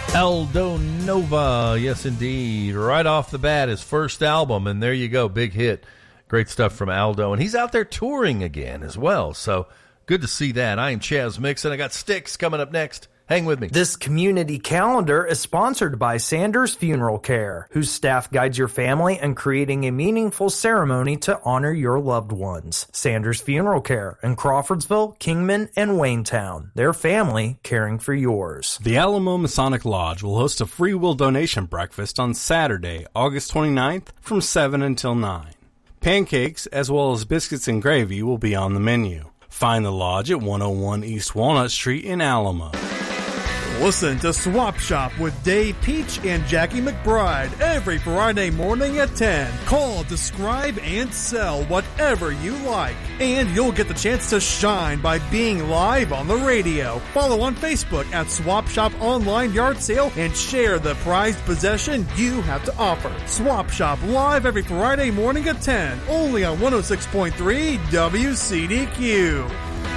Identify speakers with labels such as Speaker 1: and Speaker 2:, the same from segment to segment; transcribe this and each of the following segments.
Speaker 1: Aldo Nova, yes indeed. Right off the bat, his first album, and there you go, big hit. Great stuff from Aldo, and he's out there touring again as well, so good to see that. I am Chaz Mixon. I got Styx coming up next. Hang with me.
Speaker 2: This community calendar is sponsored by Sanders Funeral Care, whose staff guides your family in creating a meaningful ceremony to honor your loved ones. Sanders Funeral Care in Crawfordsville, Kingman, and Waynetown. Their family caring for yours.
Speaker 3: The Alamo Masonic Lodge will host a free will donation breakfast on Saturday, August 29th from 7 until 9. Pancakes, as well as biscuits and gravy, will be on the menu. Find the lodge at 101 East Walnut Street in Alamo.
Speaker 4: Listen to Swap Shop with Dave Peach and Jackie McBride every Friday morning at 10. Call, describe, and sell whatever you like. And you'll get the chance to shine by being live on the radio. Follow on Facebook at Swap Shop Online Yard Sale and share the prized possession you have to offer. Swap Shop live every Friday morning at 10. Only on 106.3 WCDQ.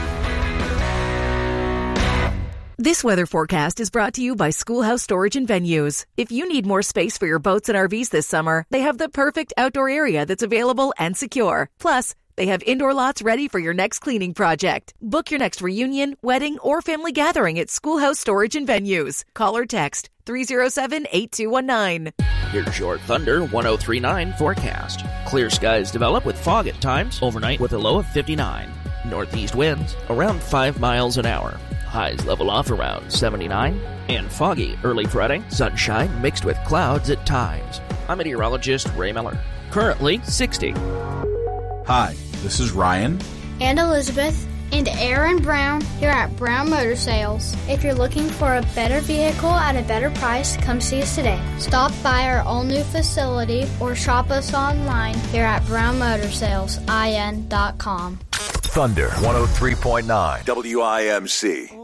Speaker 5: This weather forecast is brought to you by Schoolhouse Storage and Venues. If you need more space for your boats and RVs this summer, they have the perfect outdoor area that's available and secure. Plus, they have indoor lots ready for your next cleaning project. Book your next reunion, wedding, or family gathering at Schoolhouse Storage and Venues. Call or text 307-8219.
Speaker 6: Here's your Thunder 1039 forecast. Clear skies develop with fog at times, overnight with a low of 59. Northeast winds around 5 miles an hour. Highs level off around 79. And foggy early Friday. Sunshine mixed with clouds at times. I'm meteorologist Ray Miller. Currently 60.
Speaker 7: Hi, this is Ryan.
Speaker 8: And Elizabeth. And Aaron Brown here at Brown Motor Sales. If you're looking for a better vehicle at a better price, come see us today. Stop by our all-new facility or shop us online here at brownmotorsalesin.com.
Speaker 9: Thunder 103.9 WIMC.